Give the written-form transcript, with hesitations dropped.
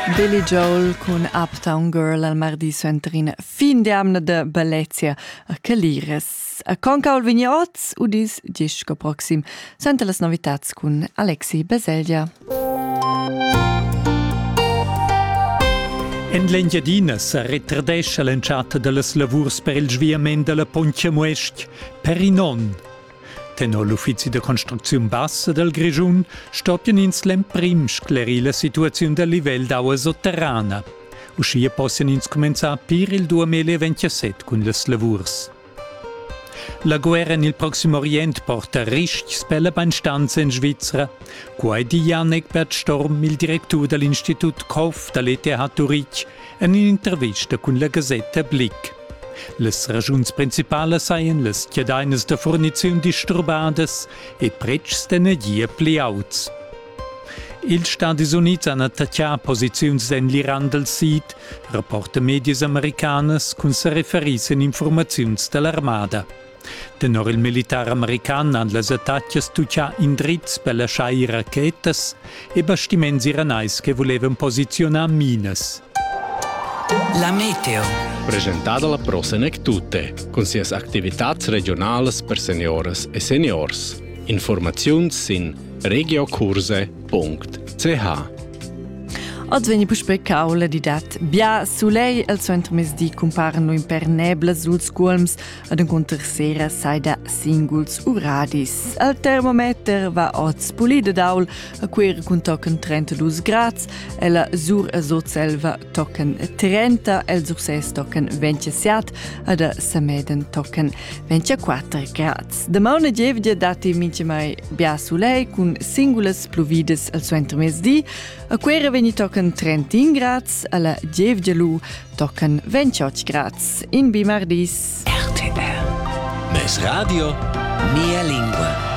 Billy Joel con Uptown Girl al mardi suenterina fin de amna de Bellezia a Calires. A Concaul Vignots udis disco proxim. Sente las novitats con Alexi Baselgia. En l'Engiadina sa retardescha l'enciata de las lavurs per il sviament de la Pontja Muest per Inon. Tenor l'Uffizi de Construcziun Bassa del Grischun stopien ins l'emprim scleri la situazione del livell d'aua sotterrana. Uscia possono ins començar pir il 2027 con las lavurs. La guerra nel Proximo Orient porta rischi per la benstanza in Svizzera. Quai di Jan Egbert Storm, il direttore dell'Institut Kof dell'ETH Zurich, in un'intervista con la Gazzetta Blick. Les ragiuns principales seien les chiadaines de forniziun disturbades e prezs d'energia pli auts. Ils Stati Units han attaccià posiziuns en l'Iran del Sid, rapporta medias americanas cun se referissin informaziuns dell'armada. Tenor il militar american han les attacchias tuccià indrizz per lasciai rachetas e bastiments iranais che volevan posizionar minas. La meteo. Presentada la Prosenectute, con sias activitats regionalas per senioras e seniors. Informaziuns sin regiocurse.ch. Oggi veni puspei caula di dat bia sulei al centro mesdi comparano in per nebla suls culms ad incontr sera saida singuls uradis. Al termometer va oz pulida daul a quer con tocken 32 grads e la sur a Sotselva tocken 30 el sur ses tocken 27 ad a Sameden tocken 24 grads. Da mauna dievdia dati mince mai bia sulei con singulas pluvides al centro mesdi a quer veni tocken 30 grads, alla Gievgialu tocken 28 grads. In Bimardis. RTR. Mes radio, mia lingua.